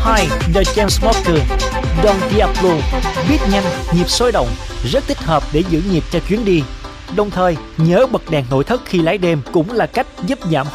2 The Chainsmokers, Don Diablo, beat nhanh, nhịp sôi động, rất thích hợp để giữ nhịp cho chuyến đi. Đồng thời, nhớ bật đèn nội thất khi lái đêm cũng là cách giúp giảm